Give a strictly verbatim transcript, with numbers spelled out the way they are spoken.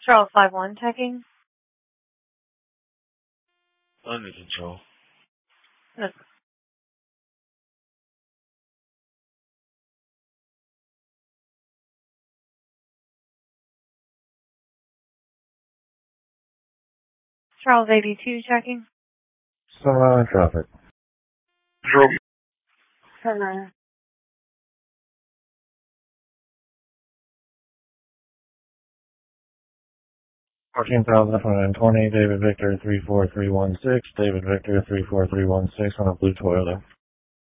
Charles five one checking. Under control. Yes. Charles eighty-two checking. Sunrise traffic. Control. Turner. fourteen thousand one hundred twenty, David Victor three four three one six, David Victor three four three one six on a blue Toyota.